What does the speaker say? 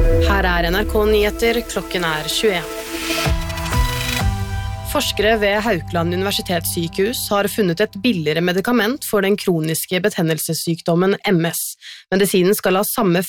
Her NRK Nyheter, klokken 21. Forskere ved Haukeland Universitetssykehus har funnet et billigere medikament for den kroniske betennelsessykdommen MS. Medisinen skal ha samme